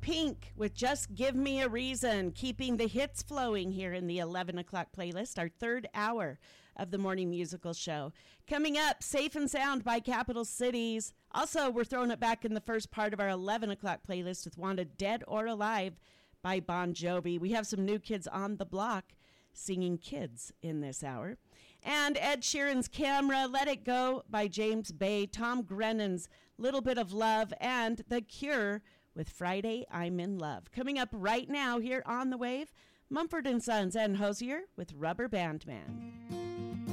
Pink with Just Give Me a Reason, keeping the hits flowing here in the 11 o'clock playlist, our third hour of the morning musical show. Coming up, Safe and Sound by Capital Cities. Also, we're throwing it back in the first part of our 11 o'clock playlist with Wanted Dead or Alive by Bon Jovi. We have some new kids on the block singing Kids in this hour. And Ed Sheeran's Camera, Let It Go by James Bay, Tom Grennan's Little Bit of Love, and The Cure with Friday I'm in Love. Coming up right now here on The Wave, Mumford & Sons and Hosier with Rubber Band Man.